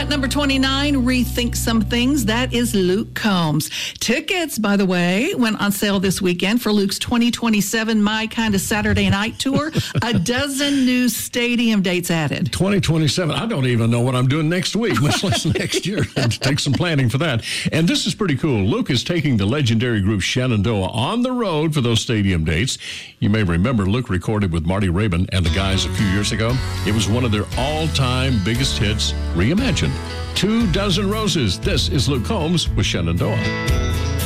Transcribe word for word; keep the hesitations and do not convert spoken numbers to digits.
At number twenty-nine, Rethink Some Things. That is Luke Combs. Tickets, by the way, went on sale this weekend for Luke's twenty twenty-seven My Kind of Saturday Night Tour. A dozen new stadium dates added. twenty twenty-seven. I don't even know what I'm doing next week, much less next year. It takes some planning for that. And this is pretty cool. Luke is taking the legendary group Shenandoah on the road for those stadium dates. You may remember Luke recorded with Marty Raybon and the guys a few years ago. It was one of their all-time biggest hits, reimagined. Two Dozen Roses. This is Luke Combs with Shenandoah.